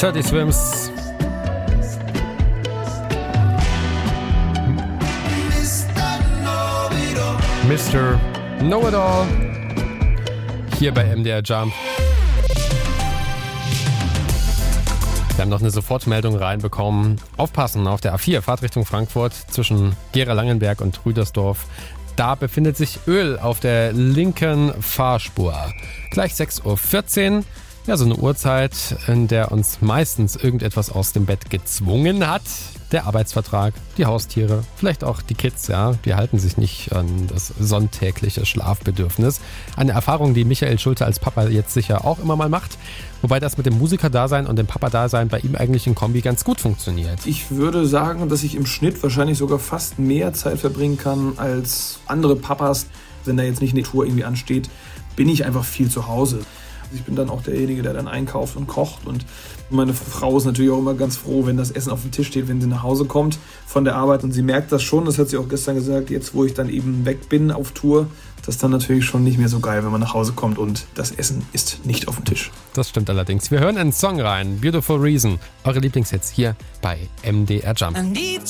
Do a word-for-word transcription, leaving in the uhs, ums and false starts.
Dirty Swims. Mister Know-It-All. Hier bei M D R Jump. Wir haben noch eine Sofortmeldung reinbekommen. Aufpassen auf der A vier, Fahrt Richtung Frankfurt zwischen Gera-Langenberg und Rüdersdorf. Da befindet sich Öl auf der linken Fahrspur. Gleich sechs Uhr vierzehn. Ja, so eine Uhrzeit, in der uns meistens irgendetwas aus dem Bett gezwungen hat. Der Arbeitsvertrag, die Haustiere, vielleicht auch die Kids, ja, die halten sich nicht an das sonntägliche Schlafbedürfnis. Eine Erfahrung, die Michael Schulte als Papa jetzt sicher auch immer mal macht. Wobei das mit dem Musikerdasein und dem Papa-Dasein bei ihm eigentlich in Kombi ganz gut funktioniert. Ich würde sagen, dass ich im Schnitt wahrscheinlich sogar fast mehr Zeit verbringen kann als andere Papas. Wenn da jetzt nicht eine Tour irgendwie ansteht, bin ich einfach viel zu Hause. Ich bin dann auch derjenige, der dann einkauft und kocht. Und meine Frau ist natürlich auch immer ganz froh, wenn das Essen auf dem Tisch steht, wenn sie nach Hause kommt von der Arbeit. Und sie merkt das schon, das hat sie auch gestern gesagt, jetzt wo ich dann eben weg bin auf Tour, das ist dann natürlich schon nicht mehr so geil, wenn man nach Hause kommt und das Essen ist nicht auf dem Tisch. Das stimmt allerdings. Wir hören einen Song rein, Beautiful Reason. Eure Lieblingshits hier bei M D R Jump.